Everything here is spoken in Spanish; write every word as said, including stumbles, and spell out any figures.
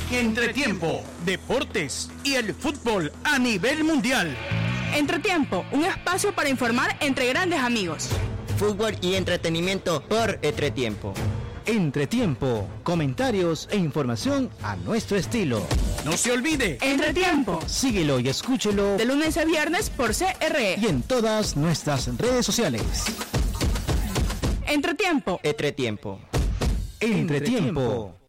Entretiempo, deportes y el fútbol a nivel mundial. Entretiempo, un espacio para informar entre grandes amigos. Fútbol y entretenimiento por Entretiempo. Entretiempo, comentarios e información a nuestro estilo. No se olvide, Entretiempo. Síguelo y escúchelo de lunes a viernes por C R E y en todas nuestras redes sociales. Entretiempo. Entretiempo. Entretiempo.